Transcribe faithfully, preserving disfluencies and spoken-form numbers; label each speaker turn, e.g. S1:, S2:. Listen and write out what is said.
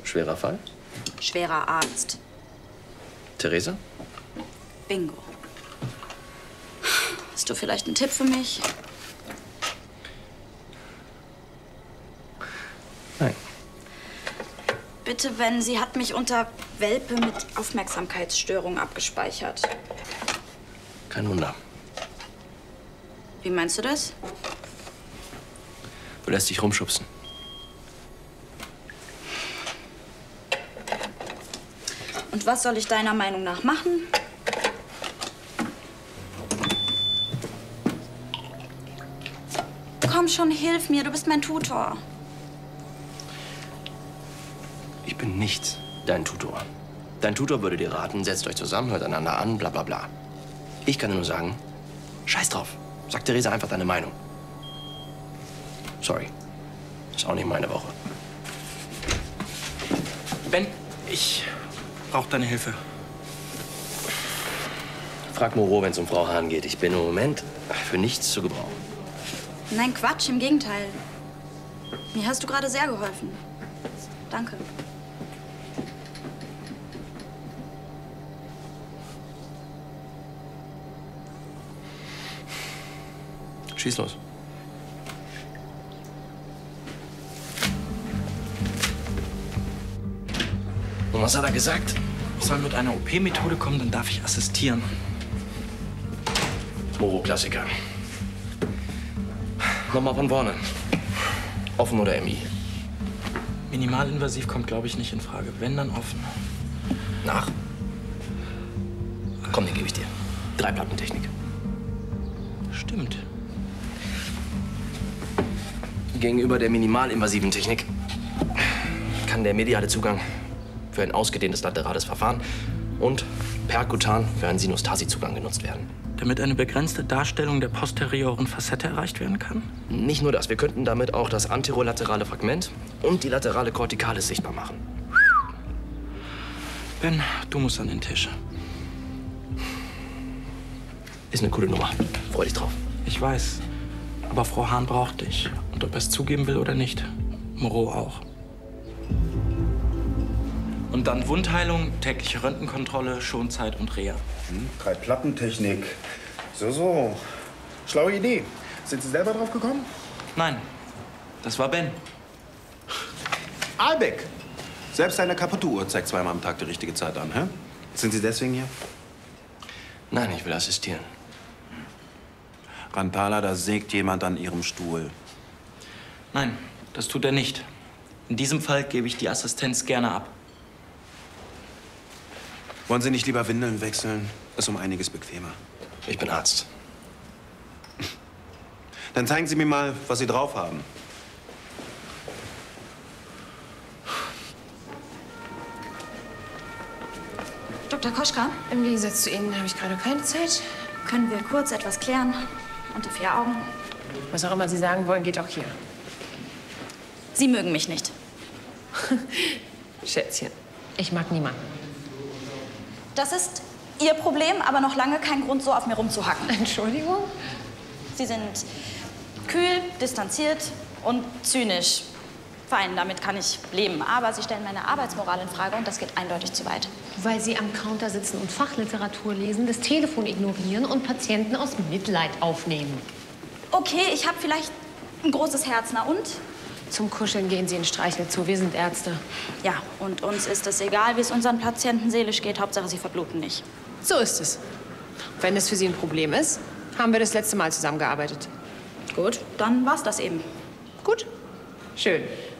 S1: Schwerer Fall?
S2: Schwerer Arzt.
S1: Theresa?
S2: Bingo. Hast du vielleicht einen Tipp für mich?
S1: Nein.
S2: Bitte, wenn sie hat mich unter Welpe mit Aufmerksamkeitsstörung abgespeichert.
S1: Kein Wunder.
S2: Wie meinst du das?
S1: Du lässt dich rumschubsen.
S2: Und was soll ich deiner Meinung nach machen? Komm schon, hilf mir, du bist mein Tutor.
S1: Ich bin nicht dein Tutor. Dein Tutor würde dir raten, setzt euch zusammen, hört einander an, bla bla bla. Ich kann dir nur sagen, scheiß drauf. Sag Theresa einfach deine Meinung. Sorry. Ist auch nicht meine Woche.
S3: Ben, ich brauche deine Hilfe.
S1: Frag Moreau, wenn es um Frau Hahn geht. Ich bin im Moment für nichts zu gebrauchen.
S2: Nein, Quatsch, im Gegenteil. Mir hast du gerade sehr geholfen. Danke.
S1: Schieß los. Und was hat er gesagt?
S3: Ich soll mit einer O P-Methode kommen, dann darf ich assistieren.
S1: Moro-Klassiker. Nochmal von vorne. Offen oder M I?
S3: Minimalinvasiv kommt, glaube ich, nicht in Frage. Wenn, dann offen.
S1: Nach. Komm, den gebe ich dir. Dreiplattentechnik.
S3: Stimmt.
S1: Gegenüber der minimalinvasiven Technik kann der mediale Zugang für ein ausgedehntes laterales Verfahren und perkutan für einen Sinustasi-Zugang genutzt werden.
S3: Damit eine begrenzte Darstellung der posterioren Facette erreicht werden kann?
S1: Nicht nur das, wir könnten damit auch das anterolaterale Fragment und die laterale Kortikalis sichtbar machen.
S3: Ben, du musst an den Tisch.
S1: Ist eine coole Nummer. Freu dich drauf.
S3: Ich weiß. Aber Frau Hahn braucht dich. Und ob er es zugeben will oder nicht. Moreau auch. Und dann Wundheilung, tägliche Röntgenkontrolle, Schonzeit und Reha.
S4: Hm, Dreiplattentechnik. So, so. Schlaue Idee. Sind Sie selber drauf gekommen?
S3: Nein, das war Ben.
S4: Albeck! Selbst eine kaputte Uhr zeigt zweimal am Tag die richtige Zeit an, hä? Sind Sie deswegen hier?
S1: Nein, ich will assistieren.
S4: Rantala, da sägt jemand an Ihrem Stuhl.
S3: Nein, das tut er nicht. In diesem Fall gebe ich die Assistenz gerne ab.
S4: Wollen Sie nicht lieber Windeln wechseln? Ist um einiges bequemer.
S1: Ich bin Arzt.
S4: Dann zeigen Sie mir mal, was Sie drauf haben.
S2: Doktor Koschka,
S5: Im Gegensatz zu Ihnen habe ich gerade keine Zeit.
S2: können wir kurz etwas klären? Unter vier Augen.
S5: Was auch immer Sie sagen wollen, geht auch hier.
S2: Sie mögen mich nicht.
S5: Schätzchen, ich mag niemanden.
S2: Das ist Ihr Problem, aber noch lange kein Grund, so auf mir rumzuhacken.
S5: Entschuldigung?
S2: Sie sind kühl, distanziert und zynisch. Fein, damit kann ich leben. Aber Sie stellen meine Arbeitsmoral in Frage und das geht eindeutig zu weit.
S5: Weil Sie am Counter sitzen und Fachliteratur lesen, das Telefon ignorieren und Patienten aus Mitleid aufnehmen.
S2: Okay, ich habe vielleicht ein großes Herz, na und?
S5: Zum Kuscheln gehen Sie in Streichel zu. Wir sind Ärzte.
S2: Ja, und uns ist es egal, wie es unseren Patienten seelisch geht. Hauptsache, sie verbluten nicht.
S5: So ist es. Wenn es für Sie ein Problem ist, haben wir das letzte Mal zusammengearbeitet.
S2: Gut, dann war's das eben.
S5: Gut? Schön.